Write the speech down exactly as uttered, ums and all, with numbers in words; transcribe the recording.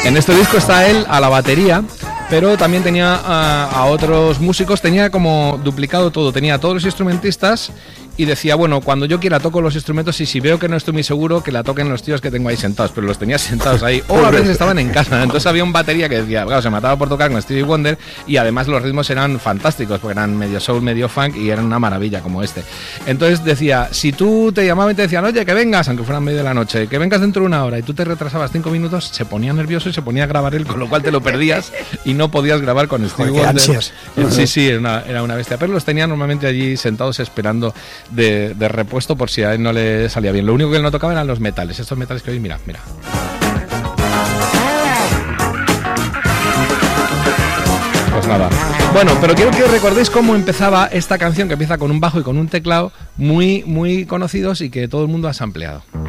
En este disco está él a la batería, pero también tenía a, a otros músicos, tenía como duplicado todo, tenía a todos los instrumentistas y decía, bueno, cuando yo quiera toco los instrumentos y si veo que no estoy muy seguro, que la toquen los tíos que tengo ahí sentados, pero los tenía sentados ahí, o a veces estaban en casa, entonces había un batería que decía, claro, se mataba por tocar con Stevie Wonder y además los ritmos eran fantásticos, porque eran medio soul, medio funk y eran una maravilla como este. Entonces decía, si tú te llamaban y te decían, oye, que vengas, aunque fuera en medio de la noche, que vengas dentro de una hora y tú te retrasabas cinco minutos, se ponía nervioso y se ponía a grabar él, con lo cual te lo perdías y no podías grabar con Stevie Joder, Wonder. ansias. Sí, sí, era una, era una bestia, pero los tenía normalmente allí sentados esperando de, de puesto por si a él no le salía bien. Lo único que él no tocaba eran los metales, estos metales que hoy, mira, mira. Pues nada. Bueno, pero quiero que recordéis cómo empezaba esta canción, que empieza con un bajo y con un teclado muy, muy conocidos y que todo el mundo ha sampleado.